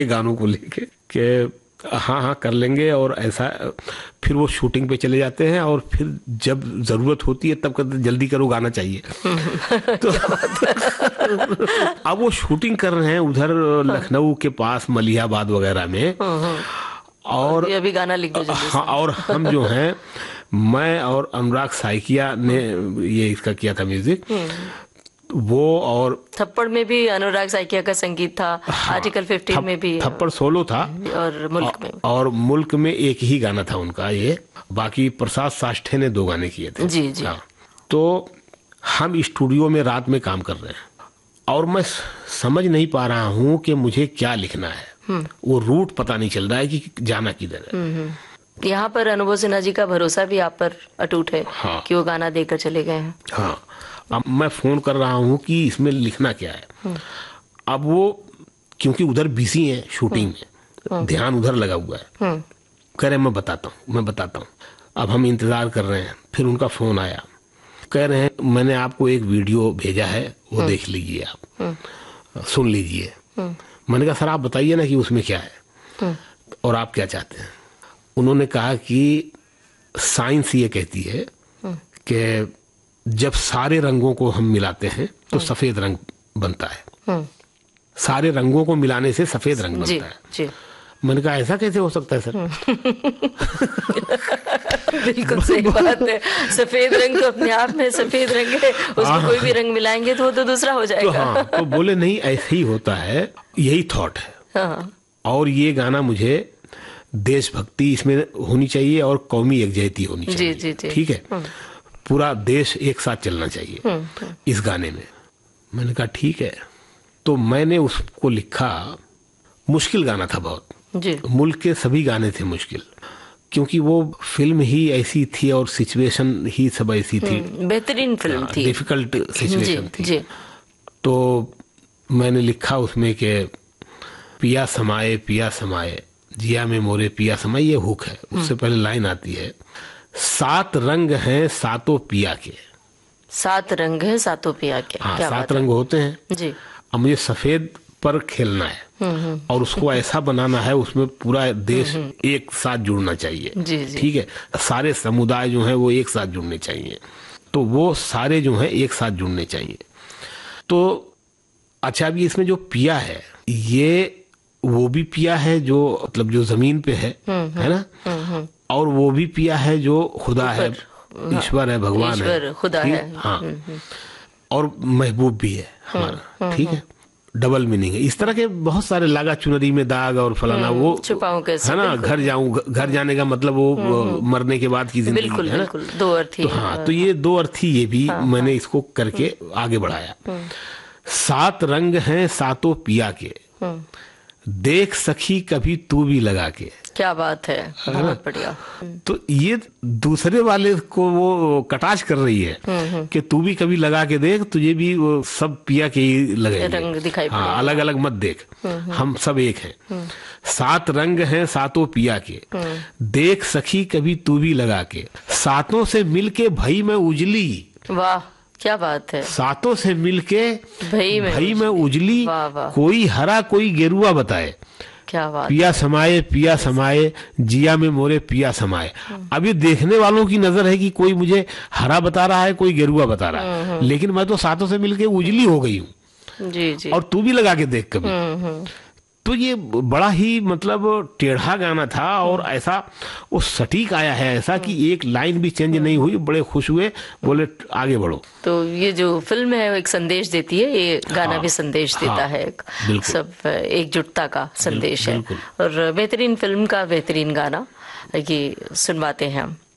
गानों को लेके कि हाँ हाँ कर लेंगे, और ऐसा फिर वो शूटिंग पे चले जाते हैं, और फिर जब जरूरत होती है तब कहते जल्दी करो गाना चाहिए। तो अब वो शूटिंग कर रहे हैं उधर लखनऊ के पास मलिहाबाद वगैरह में, और अभी गाना लिख दो। हाँ, और हम जो हैं, मैं और अनुराग साइकिया ने ये इसका किया था म्यूजिक, वो, और थप्पड़ में भी अनुराग साइकिया का संगीत था। हाँ, आर्टिकल 15 में भी थप्पड़ सोलो था, और मुल्क में, और मुल्क में एक ही गाना था उनका ये, बाकी प्रसाद साष्टे ने 2 गाने किए थे। जी जी। हाँ, तो हम स्टूडियो में रात में काम कर रहे हैं, और मैं समझ नहीं पा रहा हूँ कि मुझे क्या लिखना है, वो रूट पता नहीं चल रहा है कि जाना किधर है। यहाँ पर अनुभव सिन्हा जी का भरोसा भी आप पर अटूट है। हाँ, कि वो गाना देकर चले गए हैं। हाँ, अब मैं फोन कर रहा हूँ कि इसमें लिखना क्या है। अब वो क्योंकि उधर बिजी हैं शूटिंग में, ध्यान उधर लगा हुआ है, कह रहे मैं बताता हूँ। अब हम इंतजार कर रहे हैं, फिर उनका फोन आया, कह रहे हैं मैंने आपको एक वीडियो भेजा है, वो देख लीजिए, आप सुन लीजिए। मैंने कहा सर आप बताइए ना कि उसमें क्या है और आप क्या चाहते हैं। उन्होंने कहा कि साइंस ये कहती है कि जब सारे रंगों को हम मिलाते हैं तो सफेद रंग बनता है, सारे रंगों को मिलाने से सफेद रंग बनता है। जी। मैंने कहा ऐसा कैसे हो सकता है सर। बिल्कुल सही बात है, सफेद रंग तो अपने आप में सफेद रंग है, उसमें कोई भी रंग मिलाएंगे तो वो तो दूसरा हो जाएगा। तो हाँ, तो बोले नहीं ऐसे ही होता है, यही थॉट है। हाँ। और ये गाना मुझे देशभक्ति इसमें होनी चाहिए और कौमी एकजुटता होनी चाहिए। जी, जी, ठीक है, पूरा देश एक साथ चलना चाहिए इस गाने में। मैंने कहा ठीक है, तो मैंने उसको लिखा। मुश्किल गाना था बहुत जी। मुल्क के सभी गाने थे मुश्किल, क्योंकि वो फिल्म ही ऐसी थी और सिचुएशन ही सब ऐसी थी, बेहतरीन फिल्म थी, डिफिकल्ट सिचुएशन थी जी। तो मैंने लिखा उसमें कि पिया समाए जिया में मोरे पिया समाए, ये हुक है। उससे पहले लाइन आती है 7 रंग हैं सातों पिया के। 7 रंग हैं सातों पिया के। हाँ, 7 रंग होते हैं जी। अब मुझे सफेद पर खेलना है और उसको ऐसा बनाना है, उसमें पूरा देश एक साथ जुड़ना चाहिए। ठीक है, सारे समुदाय जो हैं वो एक साथ जुड़ने चाहिए, तो वो सारे जो हैं एक साथ जुड़ने चाहिए। तो अच्छा, अभी इसमें जो पिया है, ये वो भी पिया है जो मतलब जो जमीन पे है ना, और वो भी पिया है जो खुदा है, ईश्वर है, भगवान है, खुदा है। हाँ, और महबूब भी है हमारा। ठीक है, डबल मीनिंग है। इस तरह के बहुत सारे लागा चुनरी में दाग और फलाना, वो छुपाऊं कैसे, है ना, घर जाने का मतलब वो मरने के बाद की जिंदगी, बिल्कुल, है ना, बिल्कुल, 2 अर्थ ही। तो हाँ, तो ये 2 अर्थ ही ये भी मैंने इसको करके आगे बढ़ाया। 7 रंग हैं सातों पिया के, देख सखी कभी तू भी लगा के। क्या बात है, बहुत बढ़िया। तो ये दूसरे वाले को वो कटाक्ष कर रही है कि तू भी कभी लगा के देख, तुझे भी वो सब पिया के ही लगे रंग दिखाई पड़ेगा। हाँ, अलग अलग मत देख, हम सब एक हैं। 7 रंग हैं सातों पिया के, देख सखी कभी तू भी लगा के, सातों से मिलके भई में उजली। वाह, क्या बात है, सातों से मिलके भई में उजली, कोई हरा कोई गेरुआ बताए। क्या बात, पिया समाए जिया में मोरे पिया समाए। अब ये देखने वालों की नजर है कि कोई मुझे हरा बता रहा है, कोई गेरुआ बता रहा है, लेकिन मैं तो सातों से मिलके उजली हो गई हूँ जी जी, और तू भी लगा के देख कभी। तो ये बड़ा ही मतलब टेढ़ा गाना था, और ऐसा वो सटीक आया है, ऐसा कि एक लाइन भी चेंज नहीं हुई। बड़े खुश हुए, बोले आगे बढ़ो। तो ये जो फिल्म है वो एक संदेश देती है, ये गाना भी संदेश देता है, सब एकजुटता का संदेश है, और बेहतरीन फिल्म का बेहतरीन गाना ये सुनवाते हैं हम।